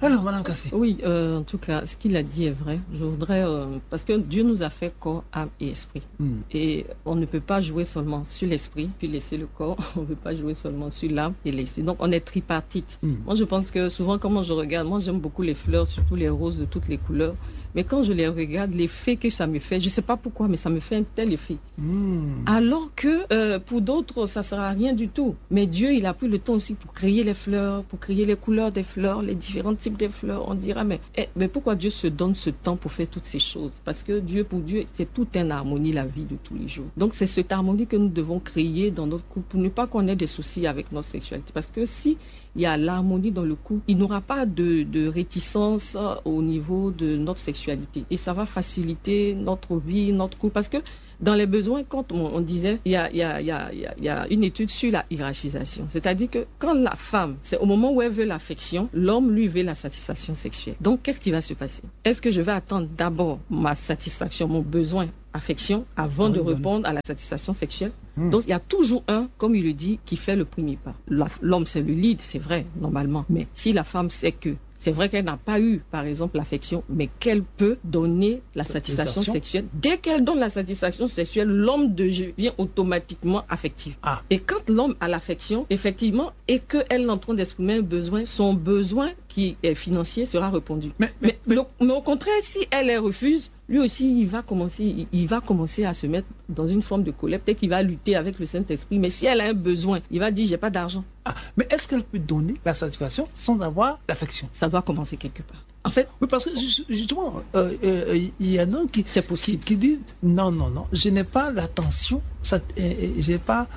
Alors, Madame Kassi. Oui, en tout cas, ce qu'il a dit est vrai. Je voudrais, parce que Dieu nous a fait corps, âme et esprit. Et on ne peut pas jouer seulement sur l'esprit, puis laisser le corps. On ne peut pas jouer seulement sur l'âme et laisser. Donc, on est tripartite. Moi, je pense que souvent, comment je regarde, moi, j'aime beaucoup les fleurs, surtout les roses de toutes les couleurs. Mais quand je les regarde, l'effet que ça me fait, je ne sais pas pourquoi, mais ça me fait un tel effet. Alors que pour d'autres, ça ne sera rien du tout. Mais Dieu, il a pris le temps aussi pour créer les fleurs, pour créer les couleurs des fleurs, les différents types de fleurs. On dira, mais pourquoi Dieu se donne ce temps pour faire toutes ces choses? Parce que pour Dieu, c'est toute une harmonie, la vie de tous les jours. Donc, c'est cette harmonie que nous devons créer dans notre couple pour ne pas qu'on ait des soucis avec notre sexualité. Parce que si il y a l'harmonie dans le couple, il n'y aura pas de réticence au niveau de notre sexualité. Et ça va faciliter notre vie, notre couple. Parce que dans les besoins, quand on disait, il y a une étude sur la hiérarchisation. C'est-à-dire que quand la femme, c'est au moment où elle veut l'affection, l'homme, lui, veut la satisfaction sexuelle. Donc, qu'est-ce qui va se passer? Est-ce que je vais attendre d'abord ma satisfaction, mon besoin affection avant de répondre à la satisfaction sexuelle? Donc, il y a toujours un, comme il le dit, qui fait le premier pas. L'homme, c'est le lead, c'est vrai, normalement. Mais si la femme sait que c'est vrai qu'elle n'a pas eu, par exemple, l'affection, mais qu'elle peut donner la satisfaction sexuelle. Dès qu'elle donne la satisfaction sexuelle, l'homme devient automatiquement affectif. Et quand l'homme a l'affection, effectivement, et qu'elle est en train d'exprimer un besoin, son besoin qui est financier sera répondu. Mais au contraire, si elle refuse, lui aussi, il va commencer à se mettre dans une forme de colère. Peut-être qu'il va lutter avec le Saint-Esprit. Mais si elle a un besoin, il va dire, j'ai pas d'argent. Mais est-ce qu'elle peut donner la satisfaction sans avoir l'affection? Ça doit commencer quelque part. En fait, oui, parce que justement, il y en a qui disent, non, je n'ai pas l'attention, je ne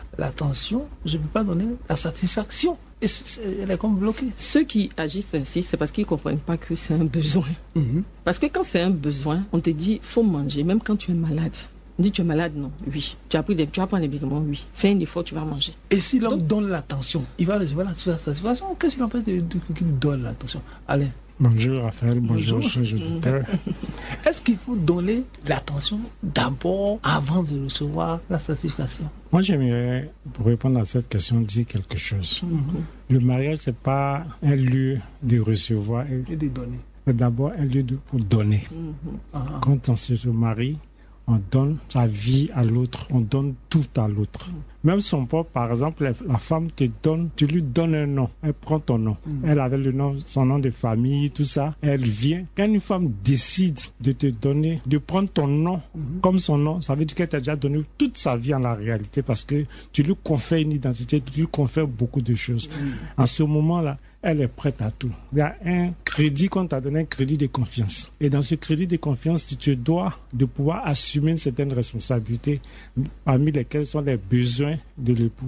peux pas donner la satisfaction. Et elle est comme bloquée. Ceux qui agissent ainsi, c'est parce qu'ils ne comprennent pas que c'est un besoin. Parce que quand c'est un besoin, on te dit, faut manger, même quand tu es malade. On dit, tu es malade? Non. Oui. Tu vas prendre des médicaments? Oui. Fais un effort, tu vas manger. Et si l'homme donne l'attention, il va recevoir la satisfaction. Qu'est-ce qui l'empêche qu'il donne l'attention? Allez. Bonjour Raphaël, bonjour chers auditeurs. Est-ce qu'il faut donner l'attention d'abord avant de recevoir la satisfaction? Moi j'aimerais, pour répondre à cette question, dire quelque chose. Le mariage, c'est pas un lieu de recevoir et de donner. C'est d'abord un lieu pour donner. Quand on se marie, on donne sa vie à l'autre, on donne tout à l'autre. Même son propre, par exemple, la femme te donne, tu lui donnes un nom, elle prend ton nom. Elle avait le nom, son nom de famille, tout ça, elle vient. Quand une femme décide de te donner, de prendre ton nom comme son nom, ça veut dire qu'elle t'a déjà donné toute sa vie en la réalité parce que tu lui confères une identité, tu lui confères beaucoup de choses. En ce moment-là, elle est prête à tout. Il y a un crédit qu'on t'a donné, un crédit de confiance. Et dans ce crédit de confiance, tu te dois de pouvoir assumer une certaine responsabilité, parmi lesquelles sont les besoins de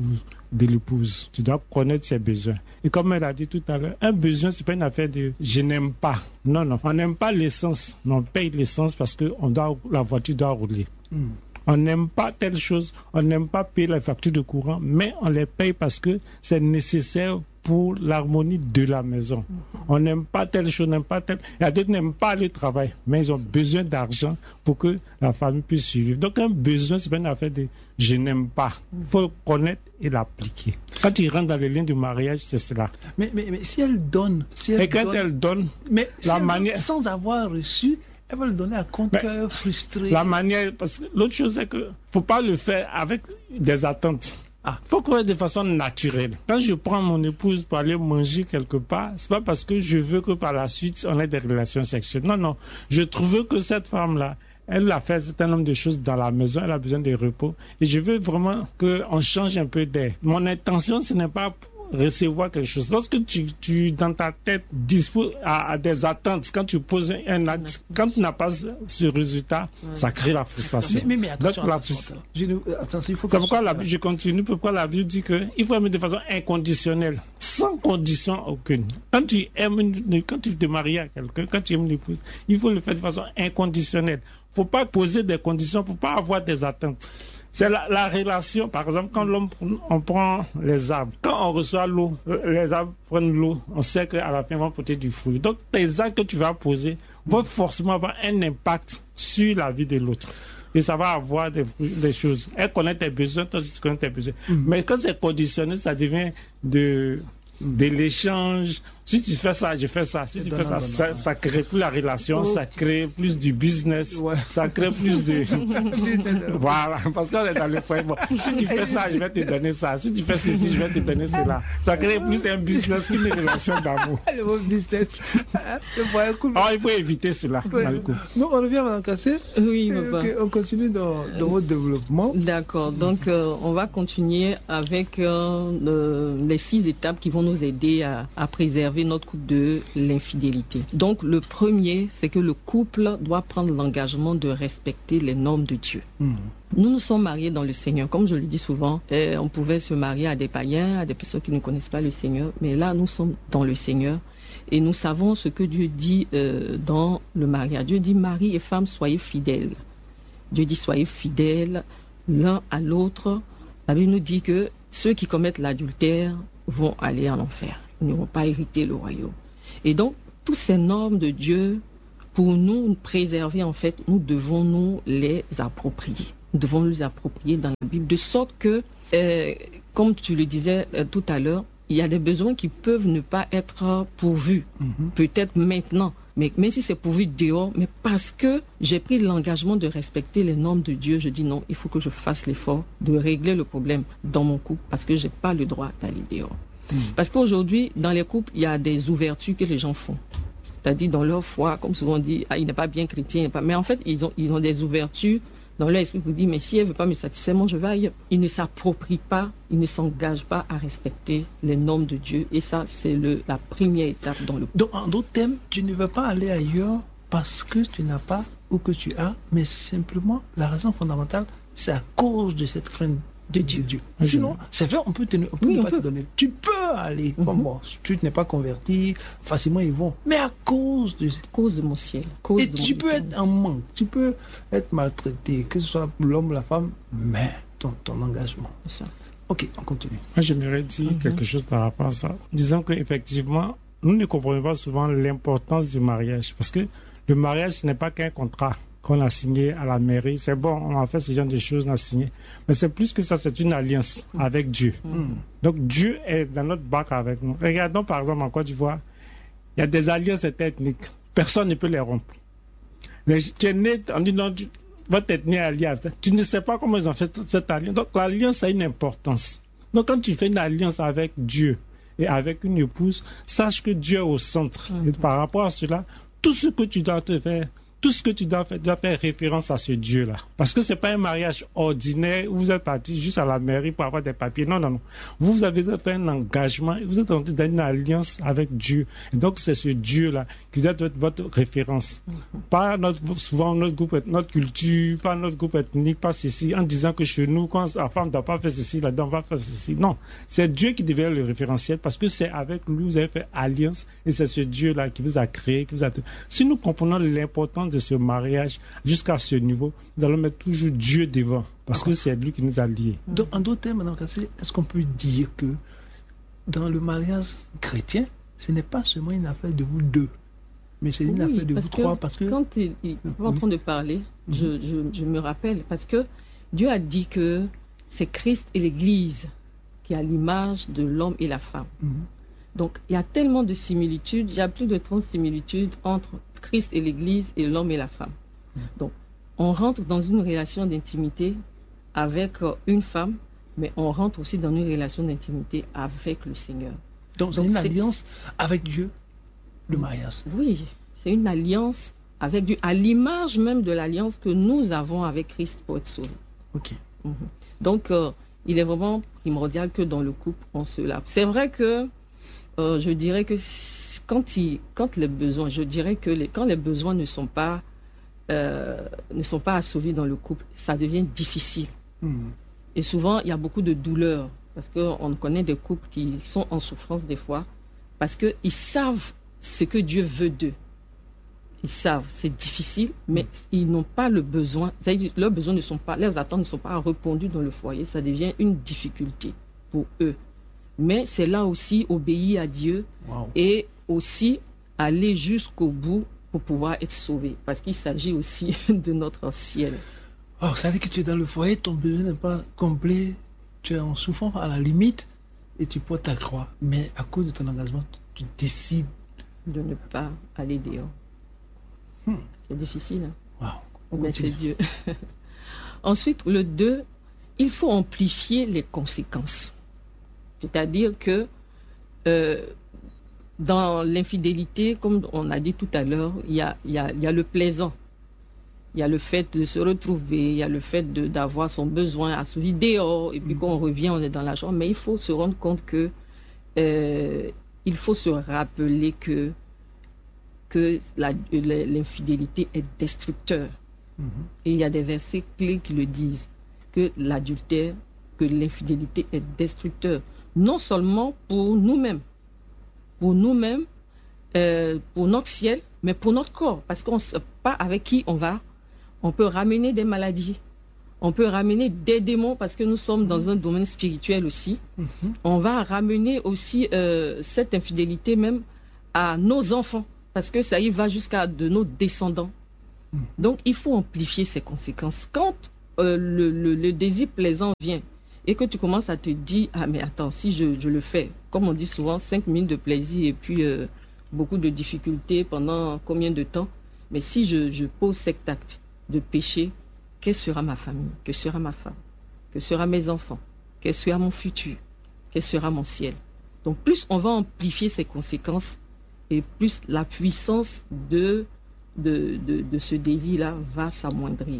l'épouse. Tu dois connaître ses besoins. Et comme elle a dit tout à l'heure, un besoin, c'est pas une affaire de « je n'aime pas ». Non, on n'aime pas l'essence. On paye l'essence parce que la voiture doit rouler. On n'aime pas telle chose, on n'aime pas payer les factures de courant, mais on les paye parce que c'est nécessaire pour l'harmonie de la maison. On n'aime pas telle chose, n'aime pas telle... Il y a d'autres qui n'aiment pas le travail, mais ils ont besoin d'argent pour que la famille puisse survivre. Donc un besoin, c'est pas une affaire de « je n'aime pas ». Il faut le connaître et l'appliquer. Quand tu rentres dans les lignes du mariage, c'est cela. Mais si elle donne... elle donne... Mais la manière... sans avoir reçu... Elle va le donner à compte cœur frustré. La manière, parce que l'autre chose, c'est qu'il ne faut pas le faire avec des attentes. Il faut qu'on ait de façon naturelle. Quand je prends mon épouse pour aller manger quelque part, c'est pas parce que je veux que par la suite, on ait des relations sexuelles. Non. Je trouve que cette femme-là, elle a fait un certain nombre de choses dans la maison, elle a besoin de repos. Et je veux vraiment qu'on change un peu d'air. Mon intention, ce n'est pas recevoir quelque chose. Lorsque tu dans ta tête disposes à des attentes, quand tu poses un acte, quand tu n'as pas ce résultat, ça crée la frustration. Mais attention, c'est pourquoi je continue, pourquoi la Bible dit qu'il faut aimer de façon inconditionnelle, sans condition aucune. Quand tu te maries à quelqu'un, quand tu aimes une épouse, il faut le faire de façon inconditionnelle. Il ne faut pas poser des conditions, il ne faut pas avoir des attentes. C'est la relation, par exemple, quand on prend les arbres, quand on reçoit l'eau, les arbres prennent l'eau, on sait qu'à la fin, ils vont porter du fruit. Donc, les actes que tu vas poser vont forcément avoir un impact sur la vie de l'autre. Et ça va avoir des choses. Elle connaît tes besoins, toi aussi tu connais tes besoins. Mais quand c'est conditionné, ça devient de l'échange, Si tu fais ça, je fais ça. Si tu fais ça, ça crée plus la relation, ça crée plus du business, ça crée plus de... Voilà, parce qu'on est dans le foyer. Bon, si tu fais ça, je vais te donner ça. Si tu fais ceci, je vais te donner cela. Ça crée plus un business qu'une relation d'amour. Le mot business. Il faut éviter cela dans le couple. Donc, on revient à Mme Cassé. Oui, on continue dans votre développement. D'accord. Donc, on va continuer avec les 6 étapes qui vont nous aider à préserver notre couple de l'infidélité. Donc, le premier, c'est que le couple doit prendre l'engagement de respecter les normes de Dieu. Nous nous sommes mariés dans le Seigneur. Comme je le dis souvent, on pouvait se marier à des païens, à des personnes qui ne connaissent pas le Seigneur. Mais là, nous sommes dans le Seigneur. Et nous savons ce que Dieu dit dans le mariage. Dieu dit, mari et femme, soyez fidèles. Dieu dit, soyez fidèles l'un à l'autre. La Bible nous dit que ceux qui commettent l'adultère vont aller en enfer. Ils ne vont pas hériter le royaume. Et donc, toutes ces normes de Dieu, pour nous préserver, en fait, nous devons nous les approprier. Nous devons nous les approprier dans la Bible, de sorte que, comme tu le disais tout à l'heure, il y a des besoins qui peuvent ne pas être pourvus, peut-être maintenant. Mais si c'est pourvu dehors, mais parce que j'ai pris l'engagement de respecter les normes de Dieu, je dis non, il faut que je fasse l'effort de régler le problème dans mon couple, parce que je n'ai pas le droit d'aller dehors. Parce qu'aujourd'hui, dans les couples, il y a des ouvertures que les gens font. C'est-à-dire dans leur foi, comme souvent on dit, il n'est pas bien chrétien. Mais en fait, ils ont des ouvertures dans leur esprit pour dire, mais si elle ne veut pas me satisfaire, moi je vais ailleurs. Ils ne s'approprient pas, ils ne s'engagent pas à respecter les normes de Dieu. Et ça, c'est la première étape dans le couple. Donc, en d'autres termes, tu ne veux pas aller ailleurs parce que tu n'as pas ou que tu as, mais simplement, la raison fondamentale, c'est à cause de cette crainte de Dieu. Sinon, c'est vrai, on peut pas te donner. Tu peux aller. Bon, tu n'es pas converti, facilement ils vont. Mais à cause de mon ciel. Et tu peux être en manque, tu peux être maltraité, que ce soit l'homme ou la femme, mais ton engagement. C'est ça. Ok, on continue. Moi, j'aimerais dire quelque chose par rapport à ça. Disons qu'effectivement, nous ne comprenons pas souvent l'importance du mariage. Parce que le mariage, ce n'est pas qu'un contrat qu'on a signé à la mairie. C'est bon, on a fait ce genre de choses, on a signé. Mais c'est plus que ça, c'est une alliance avec Dieu. Donc Dieu est dans notre barque avec nous. Regardons par exemple en Côte d'Ivoire, il y a des alliances ethniques. Personne ne peut les rompre. Mais tu es né, on dit non, votre ethnie est alliée. Tu ne sais pas comment ils ont fait cette alliance. Donc l'alliance a une importance. Donc quand tu fais une alliance avec Dieu et avec une épouse, sache que Dieu est au centre. Et par rapport à cela, tout ce que tu dois te faire, tout ce que tu dois faire référence à ce Dieu-là. Parce que ce n'est pas un mariage ordinaire où vous êtes parti juste à la mairie pour avoir des papiers. Non, non, non. Vous avez fait un engagement et vous êtes en train d'une alliance avec Dieu. Et donc, c'est ce Dieu-là qui doit être votre référence. Pas souvent notre culture, pas notre groupe ethnique, pas ceci, en disant que chez nous, quand la femme ne doit pas faire ceci, la dame va faire ceci. Non. C'est Dieu qui devient le référentiel parce que c'est avec lui que vous avez fait alliance et c'est ce Dieu-là qui vous a créé, qui vous a... Si nous comprenons l'importance de ce mariage jusqu'à ce niveau, nous allons mettre toujours Dieu devant parce que c'est lui qui nous a liés. Donc, en d'autres termes, Mme Cassé, est-ce qu'on peut dire que dans le mariage chrétien, ce n'est pas seulement une affaire de vous deux, mais c'est une affaire de vous trois parce que... Quand il est en train de parler, je me rappelle, parce que Dieu a dit que c'est Christ et l'Église qui a l'image de l'homme et la femme. Donc, il y a tellement de similitudes, il y a plus de 30 similitudes entre Christ et l'Église et l'homme et la femme. Donc, on rentre dans une relation d'intimité avec une femme, mais on rentre aussi dans une relation d'intimité avec le Seigneur. Donc c'est une alliance avec Dieu, le mariage. Oui, c'est une alliance avec Dieu, à l'image même de l'alliance que nous avons avec Christ pour être sauvés. Ok. Donc, il est vraiment primordial que dans le couple, on se lave. C'est vrai que je dirais que quand les besoins, quand les besoins ne sont pas assouvis dans le couple, ça devient difficile. Et souvent, il y a beaucoup de douleur, parce qu'on connaît des couples qui sont en souffrance des fois, parce qu'ils savent ce que Dieu veut d'eux. Ils savent, c'est difficile, mais ils n'ont pas le besoin. C'est-à-dire, leurs attentes ne sont pas répondues dans le foyer. Ça devient une difficulté pour eux. Mais c'est là aussi obéir à Dieu et aussi aller jusqu'au bout pour pouvoir être sauvé. Parce qu'il s'agit aussi de notre ciel. Ça veut dire que tu es dans le foyer, ton besoin n'est pas complet, tu es en souffrance à la limite et tu portes ta croix. Mais à cause de ton engagement, tu décides de ne pas aller dehors. C'est difficile. Hein? Wow. Mais c'est Dieu. Ensuite, le 2, il faut amplifier les conséquences. C'est-à-dire que dans l'infidélité, comme on a dit tout à l'heure, il y a le plaisant. Il y a le fait de se retrouver, il y a le fait d'avoir son besoin assouvi dehors, et puis quand on revient, on est dans la joie. Mais il faut se rendre compte que il faut se rappeler que l'infidélité est destructeur. Et il y a des versets clés qui le disent, que l'adultère, que l'infidélité est destructeur. Non seulement pour nous-mêmes, pour notre ciel, mais pour notre corps. Parce qu'on ne sait pas avec qui on va. On peut ramener des maladies, on peut ramener des démons, parce que nous sommes dans un domaine spirituel aussi. On va ramener aussi cette infidélité même à nos enfants, parce que ça y va jusqu'à de nos descendants. Donc il faut amplifier ces conséquences. Quand le désir plaisant vient et que tu commences à te dire, ah mais attends, si je le fais, comme on dit souvent, 5 minutes de plaisir et puis beaucoup de difficultés pendant combien de temps? Mais si je pose cet acte de péché, quelle sera ma famille? Que sera ma femme? Que sera mes enfants? Quel sera mon futur? Quel sera mon ciel? Donc plus on va amplifier ces conséquences, et plus la puissance de ce désir-là va s'amoindrir.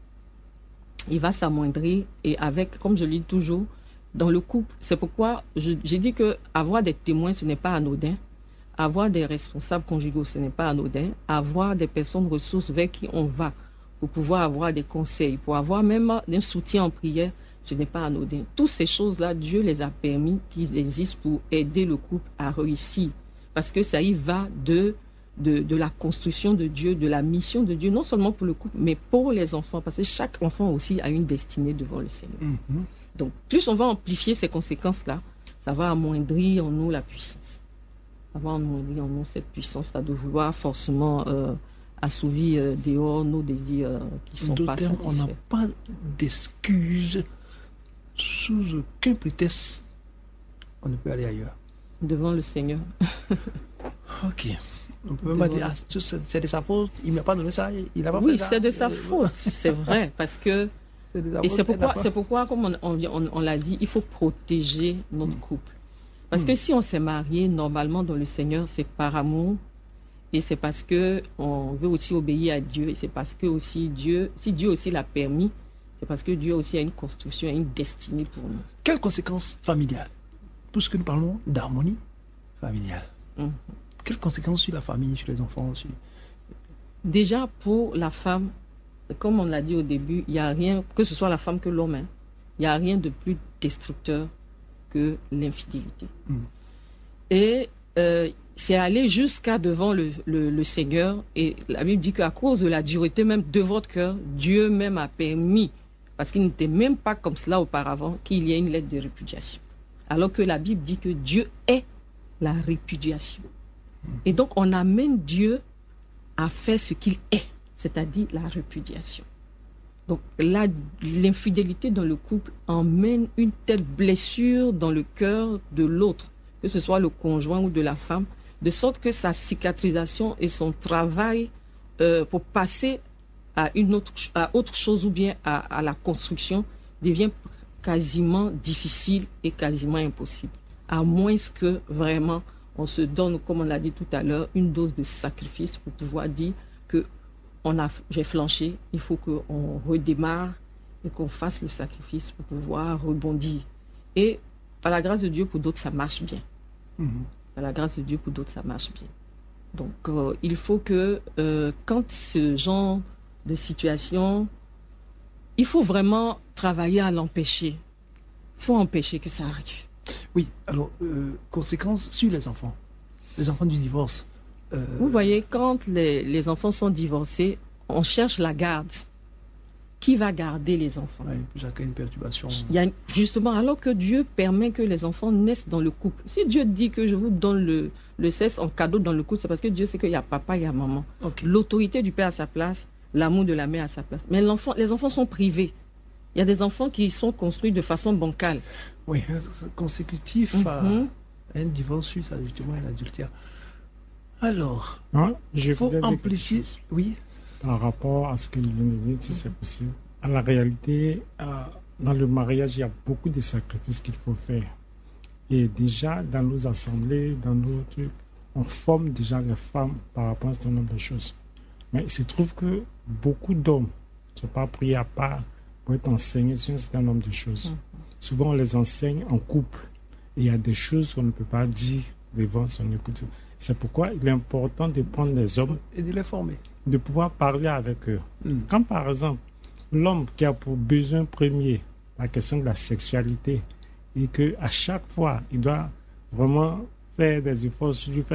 Il va s'amoindrir, et avec, comme je le dis toujours, dans le couple, c'est pourquoi j'ai dit que avoir des témoins, ce n'est pas anodin. Avoir des responsables conjugaux, ce n'est pas anodin. Avoir des personnes ressources vers qui on va pour pouvoir avoir des conseils, pour avoir même un soutien en prière, ce n'est pas anodin. Toutes ces choses-là, Dieu les a permis qu'ils existent pour aider le couple à réussir. Parce que ça y va de la construction de Dieu, de la mission de Dieu, non seulement pour le couple, mais pour les enfants. Parce que chaque enfant aussi a une destinée devant le Seigneur. Donc, plus on va amplifier ces conséquences-là, ça va amoindrir en nous la puissance. Ça va amoindrir en nous cette puissance-là de vouloir forcément assouvir dehors nos désirs qui ne sont pas satisfaits. On n'a pas d'excuses sous aucun prétexte. On ne peut aller ailleurs. Devant le Seigneur. Ok. On peut même dire, c'est de sa faute, il ne m'a pas donné ça, il n'a pas fait ça. Oui, c'est de sa faute, c'est vrai, parce que... Et c'est pourquoi, comme on l'a dit, il faut protéger notre couple. Parce que si on s'est marié, normalement, dans le Seigneur, c'est par amour, et c'est parce qu'on veut aussi obéir à Dieu, et c'est parce que aussi si Dieu aussi l'a permis, c'est parce que Dieu aussi a une construction, a une destinée pour nous. Quelles conséquences familiales? Tout ce que nous parlons d'harmonie familiale. Quelles conséquences sur la famille, sur les enfants aussi? Déjà, pour la femme, comme on l'a dit au début, il n'y a rien, que ce soit la femme que l'homme, il n'y a rien de plus destructeur que l'infidélité. Et c'est aller jusqu'à devant le Seigneur. Et la Bible dit qu'à cause de la dureté même de votre cœur, Dieu même a permis, parce qu'il n'était même pas comme cela auparavant, qu'il y ait une lettre de répudiation. Alors que la Bible dit que Dieu est la répudiation. Et donc on amène Dieu à faire ce qu'il est, c'est-à-dire la répudiation. Donc l'infidélité dans le couple emmène une telle blessure dans le cœur de l'autre, que ce soit le conjoint ou de la femme, de sorte que sa cicatrisation et son travail pour passer à autre chose ou bien à la construction devient quasiment difficile et quasiment impossible. À moins que vraiment on se donne, comme on l'a dit tout à l'heure, une dose de sacrifice pour pouvoir dire que j'ai flanché, il faut qu'on redémarre et qu'on fasse le sacrifice pour pouvoir rebondir. Et par la grâce de Dieu, pour d'autres, ça marche bien. Par la grâce de Dieu, pour d'autres, ça marche bien. Donc, il faut que quand ce genre de situation, il faut vraiment travailler à l'empêcher. Il faut empêcher que ça arrive. Oui, alors, conséquences sur les enfants du divorce. Vous voyez, quand les enfants sont divorcés, on cherche la garde. Qui va garder les enfants? Oui, chacun une perturbation. Justement, alors que Dieu permet que les enfants naissent dans le couple. Si Dieu dit que je vous donne le sexe en cadeau dans le couple, c'est parce que Dieu sait qu'il y a papa, il y a maman. Okay. L'autorité du père à sa place, l'amour de la mère à sa place. Mais les enfants sont privés. Il y a des enfants qui sont construits de façon bancale. Oui, consécutif Un divorce suisse, justement, un adultère. Alors, il faut amplifier. Oui. En rapport à ce que je viens de dire, si c'est possible. À la réalité, dans le mariage, il y a beaucoup de sacrifices qu'il faut faire. Et déjà, dans nos assemblées, dans nos trucs, on forme déjà les femmes par rapport à un certain nombre de choses. Mais il se trouve que beaucoup d'hommes ne sont pas pris à part pour être enseignés sur un certain nombre de choses. Souvent, on les enseigne en couple. Et il y a des choses qu'on ne peut pas dire devant son épouse. C'est pourquoi il est important de prendre les hommes et de les former. De pouvoir parler avec eux. Quand, par exemple, l'homme qui a pour besoin premier la question de la sexualité et qu'à chaque fois, il doit vraiment faire des efforts sur lui,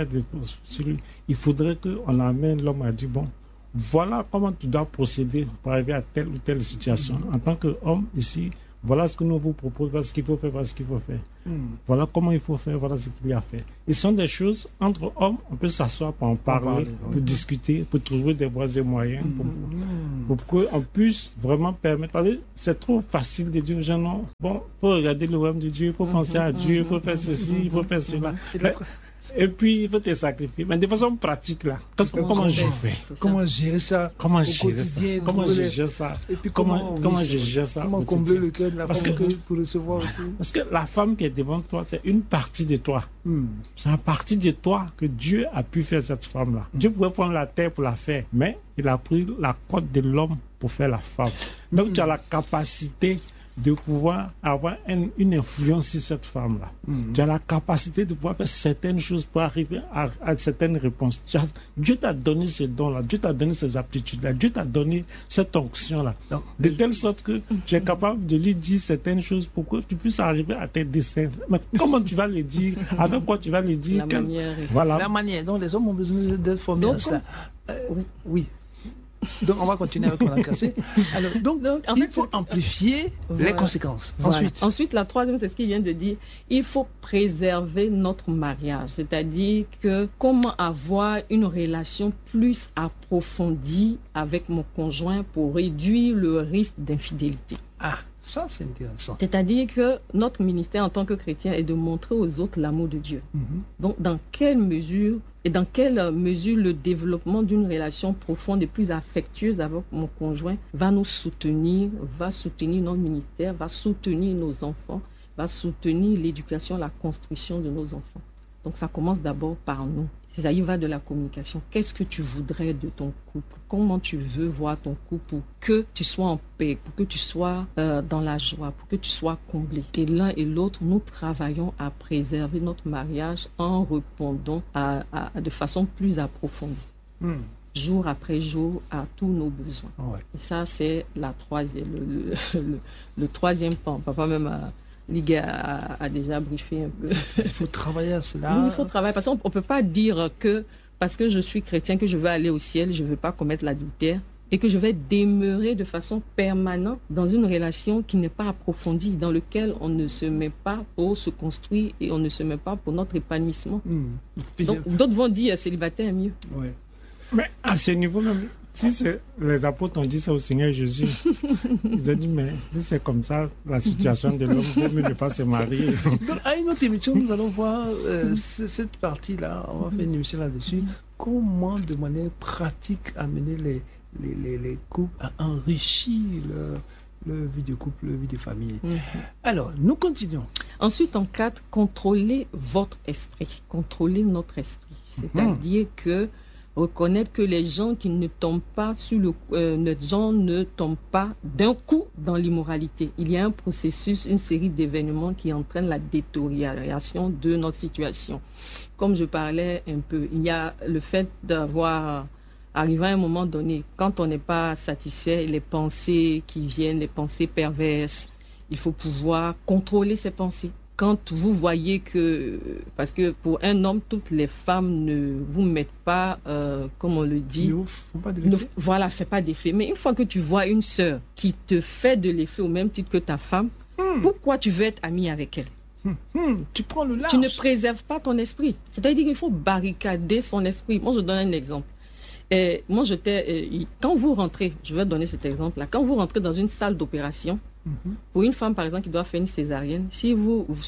il faudrait qu'on amène l'homme à dire, bon, voilà comment tu dois procéder pour arriver à telle ou telle situation. En tant qu'homme, ici, voilà ce que nous vous proposons, voilà ce qu'il faut faire, voilà ce qu'il faut faire. Voilà comment il faut faire, voilà ce qu'il y a à faire. Et ce sont des choses, entre hommes, on peut s'asseoir pour en parler, pour discuter, pour trouver des voies et moyens, pour qu'on puisse vraiment permettre. Parce que c'est trop facile de dire aux gens, non, bon, il faut regarder le royaume de Dieu, il faut penser à Dieu, il faut faire ceci, il faut faire cela. Et puis, il faut te sacrifier. Mais de façon pratique, là, comment je fais? Comment gérer ça au quotidien? Comment je gère ça? Et puis comment je gère ça? Comment combler le cœur de la femme pour recevoir aussi? Parce que la femme qui est devant toi, c'est une partie de toi. C'est une partie de toi que Dieu a pu faire cette femme-là. Dieu pouvait prendre la terre pour la faire, mais il a pris la côte de l'homme pour faire la femme. Donc, tu as la capacité de pouvoir avoir une influence sur cette femme-là. Tu as la capacité de pouvoir faire certaines choses pour arriver à certaines réponses. Dieu t'a donné ces dons-là, Dieu t'a donné ces aptitudes-là, Dieu t'a donné cette onction-là. De telle sorte que tu es capable de lui dire certaines choses pour que tu puisses arriver à tes desseins. Mais comment tu vas le dire? Avec quoi tu vas le dire? La manière dont les hommes ont besoin d'être formés à ça. Oui. Donc, on va continuer avec mon cassé. Alors, donc en il faut amplifier les conséquences. Ensuite, la troisième, c'est ce qu'il vient de dire. Il faut préserver notre mariage. C'est-à-dire que comment avoir une relation plus approfondie avec mon conjoint pour réduire le risque d'infidélité. Ah, ça, c'est intéressant. C'est-à-dire que notre ministère en tant que chrétien est de montrer aux autres l'amour de Dieu. Donc, dans quelle mesure le développement d'une relation profonde et plus affectueuse avec mon conjoint va nous soutenir, va soutenir notre ministère, va soutenir nos enfants, va soutenir l'éducation, la construction de nos enfants. Donc ça commence d'abord par nous. Ça y va de la communication. Qu'est-ce que tu voudrais de ton couple? Comment tu veux voir ton couple pour que tu sois en paix, pour que tu sois dans la joie, pour que tu sois comblé? Et l'un et l'autre, nous travaillons à préserver notre mariage en répondant de façon plus approfondie. Jour après jour, à tous nos besoins. Et ça, c'est le troisième pan. Papa même Ligue a déjà briefé un peu. Il faut travailler à cela. Oui, il faut travailler parce qu'on ne peut pas dire que parce que je suis chrétien que je veux aller au ciel, je ne veux pas commettre l'adultère et que je vais demeurer de façon permanente dans une relation qui n'est pas approfondie, dans laquelle on ne se met pas pour se construire et on ne se met pas pour notre épanouissement. Donc, d'autres vont dire célibataire est mieux. Ouais. Mais à ce niveau même, si les apôtres ont dit ça au Seigneur Jésus, ils ont dit, mais si c'est comme ça, la situation de l'homme, vaut mieux ne pas se marier. Donc, à une autre émission, nous allons voir cette partie-là, on va faire une émission là-dessus, comment de manière pratique amener les couples à enrichir le vie de couple, le vie de famille. Alors, nous continuons. Ensuite, en 4, contrôlez votre esprit, contrôlez notre esprit. C'est-à-dire que reconnaître que les gens qui ne tombent pas ne tombent pas d'un coup dans l'immoralité. Il y a un processus, une série d'événements qui entraînent la détérioration de notre situation. Comme je parlais un peu, il y a le fait d'avoir arrivé à un moment donné, quand on n'est pas satisfait, les pensées qui viennent, les pensées perverses, il faut pouvoir contrôler ces pensées. Quand vous voyez que, parce que pour un homme, toutes les femmes ne vous mettent pas, comme on le dit, fait pas d'effet. Mais une fois que tu vois une sœur qui te fait de l'effet au même titre que ta femme, pourquoi tu veux être ami avec elle? Tu prends le large. Tu ne préserves pas ton esprit. C'est-à-dire qu'il faut barricader son esprit. Moi, je donne un exemple. Moi, quand vous rentrez, je vais donner cet exemple-là, quand vous rentrez dans une salle d'opération, pour une femme, par exemple, qui doit faire une césarienne, si vous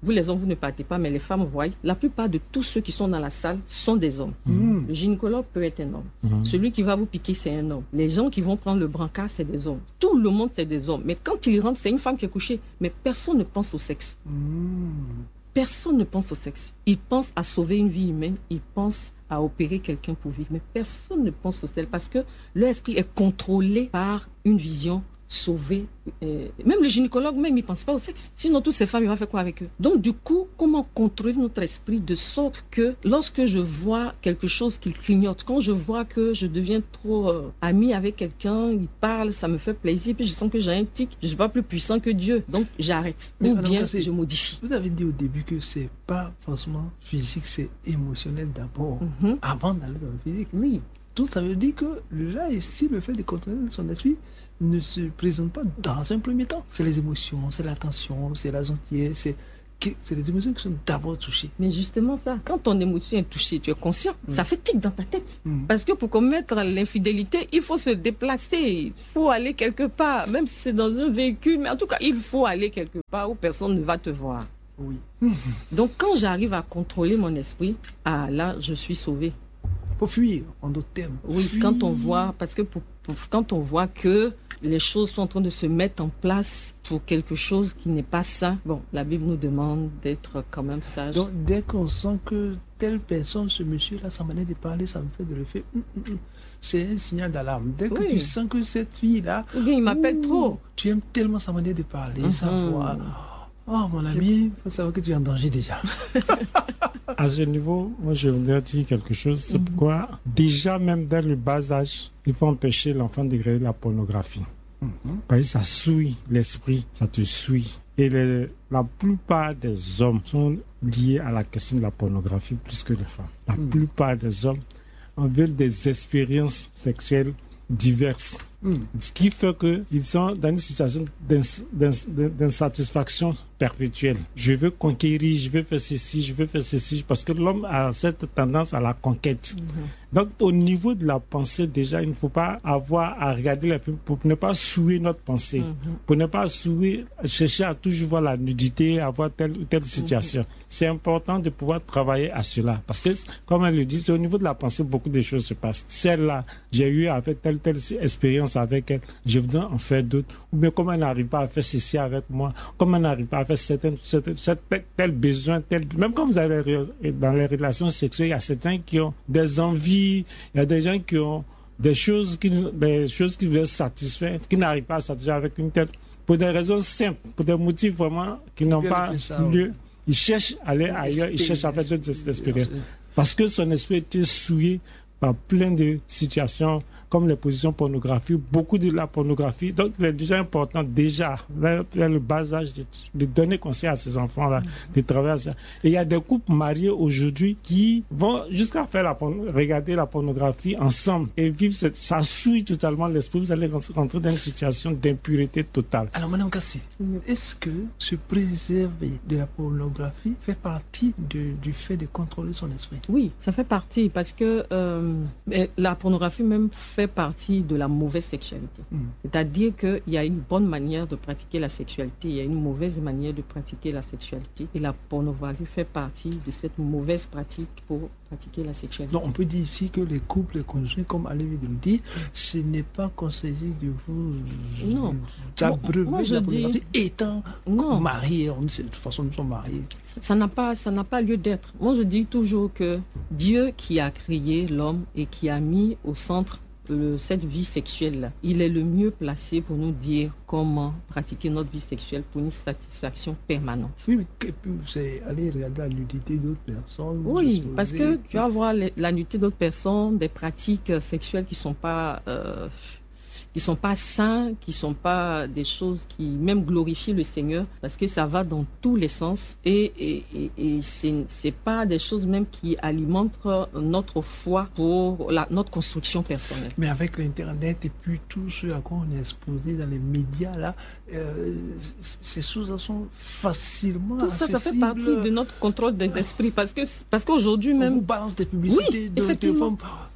vous les hommes, vous ne partez pas, mais les femmes voient. La plupart de tous ceux qui sont dans la salle sont des hommes. Le gynécologue peut être un homme. Celui qui va vous piquer, c'est un homme. Les gens qui vont prendre le brancard, c'est des hommes. Tout le monde, c'est des hommes. Mais quand ils rentrent, c'est une femme qui est couchée. Mais personne ne pense au sexe. Personne ne pense au sexe. Ils pensent à sauver une vie humaine. Ils pensent à opérer quelqu'un pour vivre. Mais personne ne pense au sexe parce que leur esprit est contrôlé par une vision sauver. Même le gynécologue, même, il ne pense pas au sexe. Sinon, toutes ces femmes, il va faire quoi avec eux? Donc, du coup, comment contrôler notre esprit de sorte que lorsque je vois quelque chose qu'il clignote, quand je vois que je deviens trop ami avec quelqu'un, il parle, ça me fait plaisir, puis je sens que j'ai un tic, je ne suis pas plus puissant que Dieu. Donc, j'arrête. Ou bien, je modifie. Vous avez dit au début que ce n'est pas forcément physique, c'est émotionnel d'abord, avant d'aller dans le physique. Oui. Donc, ça veut dire que là, ici, le fait de contrôler son esprit ne se présente pas dans un premier temps. C'est les émotions, c'est l'attention, c'est la gentillesse, c'est les émotions qui sont d'abord touchées. Mais justement ça, quand ton émotion est touchée, tu es conscient, ça fait tic dans ta tête. Parce que pour commettre l'infidélité, il faut se déplacer, il faut aller quelque part, même si c'est dans un véhicule, mais en tout cas, il faut aller quelque part où personne ne va te voir. Oui. Donc quand j'arrive à contrôler mon esprit, là, je suis sauvée. Faut fuir, en d'autres termes. Oui, fuir. Quand on voit, parce que quand on voit que les choses sont en train de se mettre en place pour quelque chose qui n'est pas sain, bon, la Bible nous demande d'être quand même sage. Donc, dès qu'on sent que telle personne, ce monsieur-là, sa manière de parler, ça me fait de le faire, c'est un signal d'alarme. Dès que tu sens que cette fille-là... Ou bien il m'appelle trop. Tu aimes tellement sa manière de parler, sa voix... Oh, mon ami, il faut savoir que tu es en danger déjà. À ce niveau, moi, je voudrais dire quelque chose. C'est pourquoi, déjà, même dès le bas âge, il faut empêcher l'enfant de regarder la pornographie. Parce que ça souille l'esprit, ça te souille. Et la plupart des hommes sont liés à la question de la pornographie plus que les femmes. La plupart des hommes veulent des expériences sexuelles diverses. Ce qui fait qu'ils sont dans une situation d'insatisfaction perpétuelle. Je veux conquérir, je veux faire ceci, je veux faire ceci, parce que l'homme a cette tendance à la conquête. Donc, au niveau de la pensée, déjà, il ne faut pas avoir à regarder les films pour ne pas souiller notre pensée, pour ne pas chercher à toujours voir la nudité, avoir telle ou telle situation. C'est important de pouvoir travailler à cela, parce que, comme elle le dit, c'est au niveau de la pensée, beaucoup de choses se passent. Celle-là, j'ai eu à faire telle expérience avec elle, je voudrais en faire d'autres. Ou bien comme elle n'arrive pas à faire ceci avec moi, comme elle n'arrive pas à faire tel besoin, même quand vous avez dans les relations sexuelles, il y a certains qui ont des envies, il y a des gens qui ont des choses qui veulent satisfaire, qui n'arrivent pas à satisfaire avec une telle, pour des raisons simples, pour des motifs vraiment qui n'ont pas lieu. Ils cherchent à aller ailleurs, ils cherchent à faire d'autres expériences. Parce que son esprit était souillé par plein de situations comme les positions pornographiques, beaucoup de la pornographie. Donc, il est déjà important, vers le bas âge, de donner conseil à ces enfants-là, de travailler à ça. Et il y a des couples mariés aujourd'hui qui vont jusqu'à regarder la pornographie ensemble et vivre ça souille totalement l'esprit. Vous allez rentrer dans une situation d'impureté totale. Alors, Madame Kassi, est-ce que se préserver de la pornographie fait partie du fait de contrôler son esprit? Oui, ça fait partie parce que la pornographie même fait partie de la mauvaise sexualité. C'est-à-dire qu'il y a une bonne manière de pratiquer la sexualité, il y a une mauvaise manière de pratiquer la sexualité. Et la pornographie fait partie de cette mauvaise pratique pour pratiquer la sexualité. Donc on peut dire ici que les couples, les conjoints, comme Alain vient de le dire, ce n'est pas conseillé de vous abreuver la pornographie étant mariés. De toute façon, nous sommes mariés. Ça n'a pas lieu d'être. Moi, je dis toujours que Dieu qui a créé l'homme et qui a mis au centre cette vie sexuelle, il est le mieux placé pour nous dire comment pratiquer notre vie sexuelle pour une satisfaction permanente. Oui, mais c'est aller regarder la nudité d'autres personnes. Oui, parce que tu vas voir la nudité d'autres personnes, des pratiques sexuelles qui sont pas sains, qui sont pas des choses qui même glorifient le Seigneur, parce que ça va dans tous les sens et c'est pas des choses même qui alimentent notre foi pour notre construction personnelle. Mais avec l'internet et puis tout ce à quoi on est exposé dans les médias là, ces choses sont facilement accessibles. Ça fait partie de notre contrôle des esprits, parce qu'aujourd'hui même on vous balance des publicités de femmes.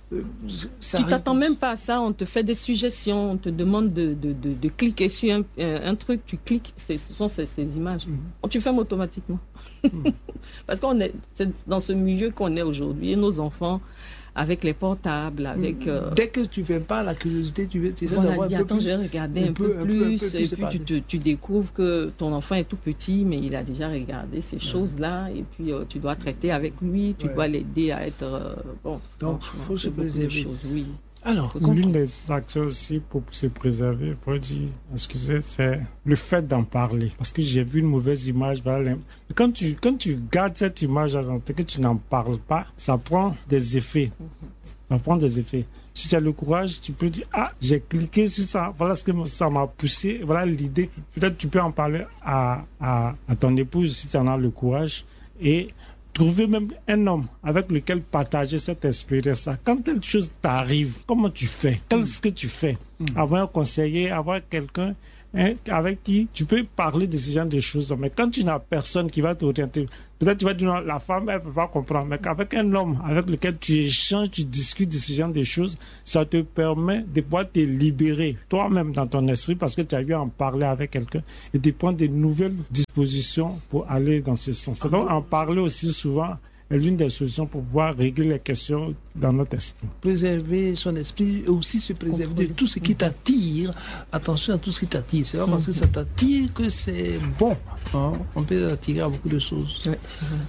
Tu t'attends même pas à ça, on te fait des suggestions, on te demande de cliquer sur un truc, tu cliques, ce sont ces images. Tu fermes automatiquement. Parce c'est dans ce milieu qu'on est aujourd'hui, et nos enfants, avec les portables, avec... Dès que tu ne fais pas la curiosité, tu essaies voilà, d'avoir un peu attends, plus. Je vais regarder un peu plus, et puis tu découvres que ton enfant est tout petit, mais il a déjà regardé ces choses-là, et puis tu dois traiter avec lui, tu dois l'aider à être... Donc, il faut se préserver. Oui. Alors, l'une des actions aussi pour se préserver, pour dire, excusez, c'est le fait d'en parler. Parce que j'ai vu une mauvaise image. Voilà, quand tu gardes cette image que tu n'en parles pas, ça prend des effets. Ça prend des effets. Si tu as le courage, tu peux dire, j'ai cliqué sur ça, voilà ce que ça m'a poussé, voilà l'idée. Peut-être tu peux en parler à ton épouse si tu en as le courage. Et trouver même un homme avec lequel partager cette expérience. Quand telle chose t'arrive, comment tu fais? Qu'est-ce que tu fais? Avoir un conseiller, avoir quelqu'un avec qui tu peux parler de ce genre de choses. Mais quand tu n'as personne qui va t'orienter, peut-être tu vas dire non, la femme, elle ne peut pas comprendre. Mais qu'avec un homme avec lequel tu échanges, tu discutes de ce genre de choses, ça te permet de pouvoir te libérer toi-même dans ton esprit parce que tu as eu à en parler avec quelqu'un et de prendre de nouvelles dispositions pour aller dans ce sens. Donc, en parler aussi souvent est l'une des solutions pour pouvoir régler les questions dans notre esprit. Préserver son esprit et aussi se préserver de tout ce qui t'attire. Attention à tout ce qui t'attire. C'est pas parce que ça t'attire que c'est bon. On peut attirer à beaucoup de choses. Oui,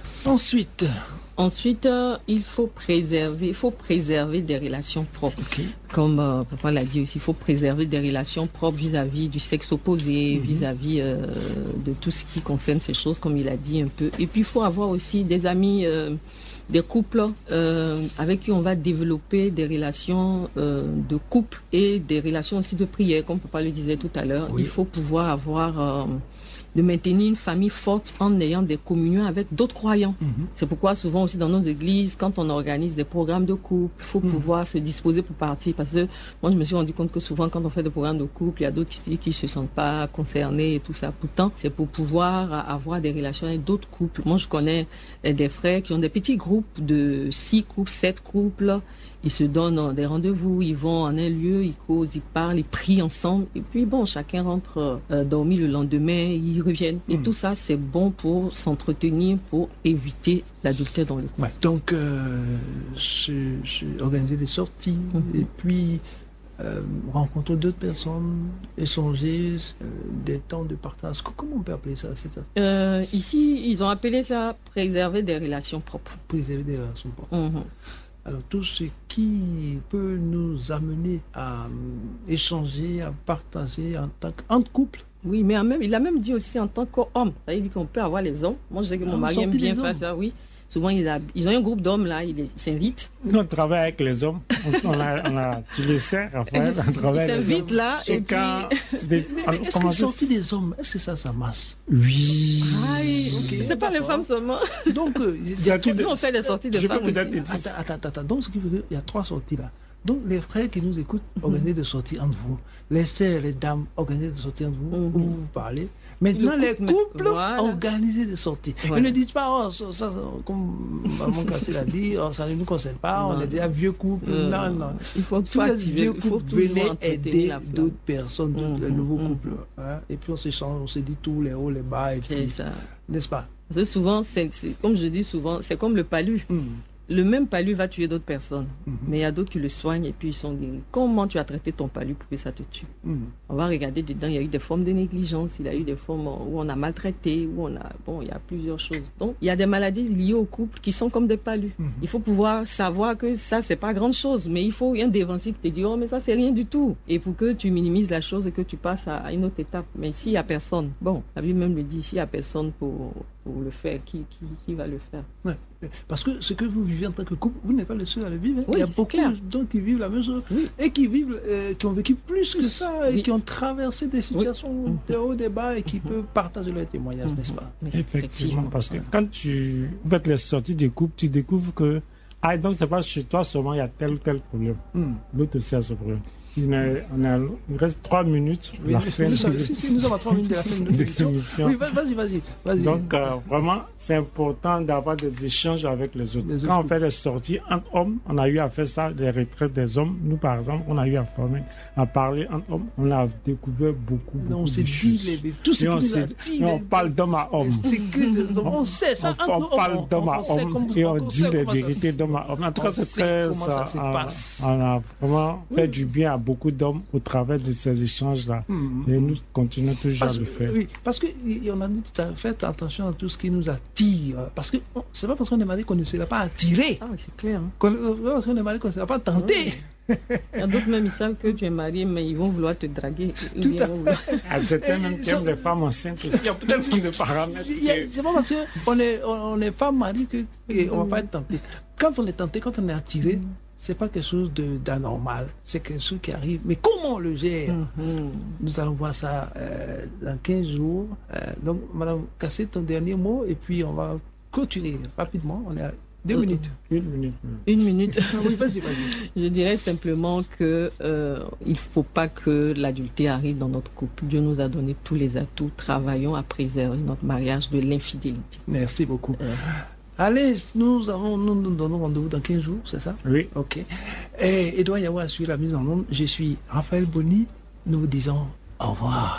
Ensuite, il faut préserver des relations propres. Okay. Comme papa l'a dit aussi, il faut préserver des relations propres vis-à-vis du sexe opposé, vis-à-vis de tout ce qui concerne ces choses, comme il a dit un peu. Et puis, il faut avoir aussi des amis, des couples avec qui on va développer des relations de couple et des relations aussi de prière, comme papa le disait tout à l'heure. Oui. Il faut pouvoir avoir... de maintenir une famille forte en ayant des communions avec d'autres croyants. C'est pourquoi souvent aussi dans nos églises, quand on organise des programmes de couple, il faut pouvoir se disposer pour partir. Parce que moi, je me suis rendu compte que souvent, quand on fait des programmes de couple, il y a d'autres qui ne se sentent pas concernés et tout ça. Pourtant, c'est pour pouvoir avoir des relations avec d'autres couples. Moi, je connais des frères qui ont des petits groupes de 6 couples, 7 couples. Ils se donnent des rendez-vous, ils vont en un lieu, ils causent, ils parlent, ils prient ensemble. Et puis bon, chacun rentre dormir le lendemain, ils reviennent. Et tout ça, c'est bon pour s'entretenir, pour éviter l'adultère dans le couple. Ouais. Donc, organiser des sorties et puis rencontrer d'autres personnes, échanger, des temps de partage. Comment on peut appeler ça? Ici, ils ont appelé ça préserver des relations propres. Préserver des relations propres. Alors, tout ce qui peut nous amener à échanger, à partager entre couple. Oui, mais il a même dit aussi en tant qu'homme. Ça veut dire qu'on peut avoir les hommes. Moi, je sais que mon mari aime bien faire ça, oui. Souvent, ils ont un groupe d'hommes, là, ils s'invitent. Nous, on travaille avec les hommes. Tu le sais, Raphaël, on travaille avec les hommes. Ils s'invitent là, et puis... Est-ce que sortie des hommes, est-ce que ça marche? Oui. Okay. C'est pas les femmes seulement. Donc, nous, on fait des sorties de femmes aussi. Attends. Donc, ce qui veut dire qu'il y a 3 sorties là. Donc, les frères qui nous écoutent, organisez des sorties entre vous. Les sœurs, les dames, organisez des sorties entre vous, où vous parlez. Maintenant, les couples, organisez des sorties. Ils ne disent pas, ça, comme Maman Cassé l'a dit, ça ne nous concerne pas, on est déjà vieux couple. Non. Il faut si vous êtes vieux couple, venez aider d'autres personnes, d'autres nouveaux couples. Et puis, on s'échange, on se dit tous les hauts, les bas, et puis, n'est-ce pas? Parce que souvent, comme je dis souvent, c'est comme le palu. Le même palu va tuer d'autres personnes. Mais il y a d'autres qui le soignent et puis ils sont guéris. Comment tu as traité ton palu pour que ça te tue? On va regarder dedans, il y a eu des formes de négligence, il y a eu des formes où on a maltraité, il y a plusieurs choses. Donc, il y a des maladies liées au couple qui sont comme des palus. Il faut pouvoir savoir que ça, c'est pas grande chose, mais il faut un dévancier qui te dit, oh, mais ça, c'est rien du tout. Et pour que tu minimises la chose et que tu passes à une autre étape. Mais s'il y a personne, la Bible même le dit, s'il y a personne pour le faire, qui va le faire? Ouais. Parce que ce que vous vivez en tant que couple, vous n'êtes pas le seul à le vivre. Oui, il y a beaucoup de gens qui vivent la même chose et qui vivent, qui ont vécu plus que ça et qui ont traversé des situations de haut, de bas et qui peuvent partager leurs témoignages, n'est-ce pas? Effectivement, parce que quand vous faites les sorties des couples, tu découvres que donc c'est pas chez toi seulement, il y a tel ou tel problème. L'autre aussi a ce problème. Il reste 3 minutes. Oui, nous sommes à 3 minutes de la fin de l'émission. Oui, vas-y. Donc, vraiment, c'est important d'avoir des échanges avec les autres. Quand on fait des sorties entre hommes, on a eu à faire ça, les retraites des hommes. Nous, par exemple, on a eu à parler entre hommes. On a découvert beaucoup de choses. Tout ce qui nous attire. On parle d'homme à homme. On sait ça. On parle d'homme à homme et on dit les vérités d'homme à homme. En tout cas, c'est très... On a vraiment fait du bien à beaucoup d'hommes au travers de ces échanges-là. Et nous continuons toujours à le faire. Oui, parce qu'on a dit tout à l'heure, faites attention à tout ce qui nous attire. Parce que c'est pas parce qu'on est marié qu'on ne sera pas attiré. Ah oui, c'est clair. Parce qu'on est marié qu'on ne sera pas tenté. Il y a d'autres même, ils savent que tu es marié, mais ils vont vouloir te draguer. Certains même qui aiment les femmes enceintes aussi. Il y a peut-être de paramètres. C'est pas parce qu'on n'est pas marié qu'on ne va pas être tenté. Quand on est tenté, quand on est attiré, c'est pas quelque chose d'anormal, c'est quelque chose qui arrive. Mais comment on le gère? Nous allons voir ça dans 15 jours. Donc, Madame Kassé, ton dernier mot, et puis on va clôturer rapidement. On est à 2 minutes. 1 minute. 1 minute. Oui, vas-y. Je dirais simplement que il ne faut pas que l'adultère arrive dans notre couple. Dieu nous a donné tous les atouts. Travaillons à préserver notre mariage de l'infidélité. Merci beaucoup. Allez, nous donnons rendez-vous dans 15 jours, c'est ça? Oui. Ok. Et Edouard Yawa sur la mise en onde. Je suis Raphaël Boni. Nous vous disons au revoir.